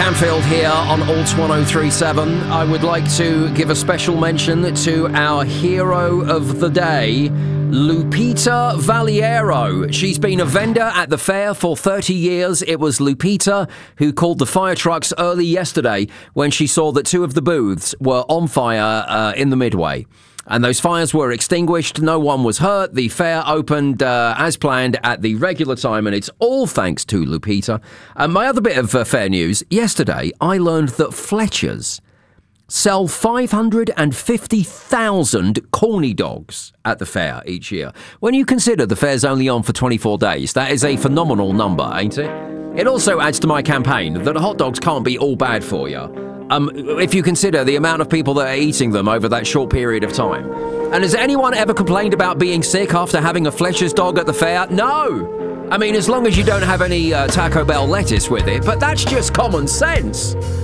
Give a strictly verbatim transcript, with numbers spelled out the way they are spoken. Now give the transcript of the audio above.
Camfield here on Alt one oh three point seven. I would like to give a special mention to our hero of the day, Lupita Valiero. She's been a vendor at the fair for thirty years. It was Lupita who called the fire trucks early yesterday when she saw that two of the booths were on fire uh, in the midway. And those fires were extinguished. No one was hurt. The fair opened uh, as planned at the regular time, and it's all thanks to Lupita. And my other bit of uh, fair news, yesterday I learned that Fletcher's sell five hundred fifty thousand corny dogs at the fair each year. When you consider the fair's only on for twenty-four days, that is a phenomenal number, ain't it? It also adds to my campaign that hot dogs can't be all bad for you. Um, if you consider the amount of people that are eating them over that short period of time. And has anyone ever complained about being sick after having a Fletcher's dog at the fair? No! I mean, as long as you don't have any uh, Taco Bell lettuce with it, but that's just common sense.